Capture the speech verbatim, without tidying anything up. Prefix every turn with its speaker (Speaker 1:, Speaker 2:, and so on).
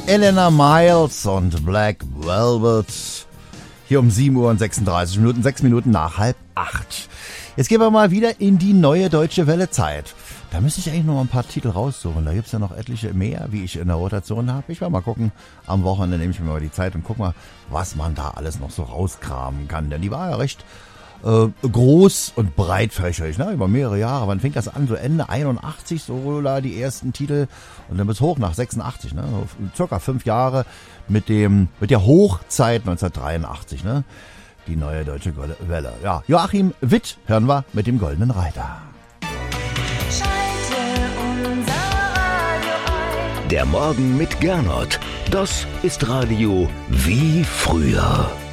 Speaker 1: Elena Miles und Black Velvet. Hier um sieben Uhr und sechsunddreißig Minuten, sechs Minuten nach halb acht. Jetzt gehen wir mal wieder in die neue Deutsche Welle Zeit. Da müsste ich eigentlich noch mal ein paar Titel raussuchen. Da gibt's ja noch etliche mehr, wie ich in der Rotation habe. Ich werde mal gucken. Am Wochenende nehme ich mir mal die Zeit und guck mal, was man da alles noch so rauskramen kann. Denn die war ja recht äh, groß und breitfächerig, ne? Über mehrere Jahre. Wann fing das an? So Ende einundachtzig, so da die ersten Titel. Und dann bis hoch nach sechsundachtzig, ne? So circa fünf Jahre mit dem mit der Hochzeit neunzehnhundertdreiundachtzig, ne? Die neue Deutsche Welle. Ja, Joachim Witt hören wir mit dem Goldenen Reiter.
Speaker 2: Der Morgen mit Gernot. Das ist Radio wie früher.